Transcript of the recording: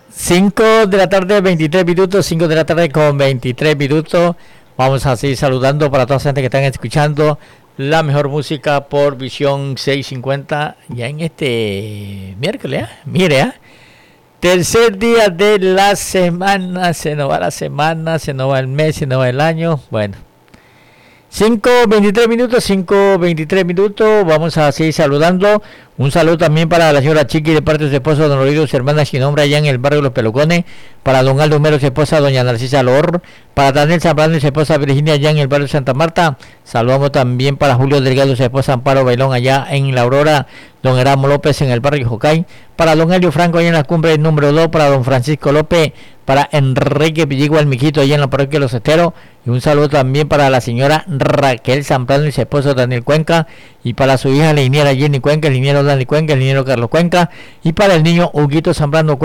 5 de la tarde, 23 minutos, 5 de la tarde con 23 minutos. Vamos a seguir saludando para toda la gente que están escuchando la mejor música por Visión 650 ya en este miércoles. Mire, tercer día de la semana, se nos va la semana, se nos va el mes, se nos va el año. Bueno, 5:23 minutos, 5:23 minutos. Vamos a seguir saludando. Un saludo también para la señora Chiqui de parte de su esposo Don Oído, su hermana sin nombre allá en el barrio de Los Pelocones. Para don Aldo Mero, su esposa Doña Narcisa Lor. Para Daniel Zambrano y su esposa Virginia allá en el barrio de Santa Marta. Saludamos también para Julio Delgado, su esposa Amparo Bailón allá en La Aurora. Don Erasmo López en el barrio Jocay. Para don Helio Franco allá en la cumbre número 2. Para don Francisco López. Para Enrique Pilligo el Miquito allá en la parroquia de Los Esteros. Y un saludo también para la señora Raquel Zambrano y su esposo Daniel Cuenca. Y para su hija la ingeniera Jenny Cuenca, el ingeniero Dani Cuenca, el ingeniero Carlos Cuenca. Y para el niño Huguito Zambrano Cuenca.